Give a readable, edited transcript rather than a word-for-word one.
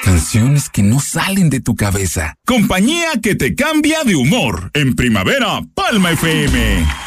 Canciones que no salen de tu cabeza. Compañía que te cambia de humor. En primavera, Palma FM.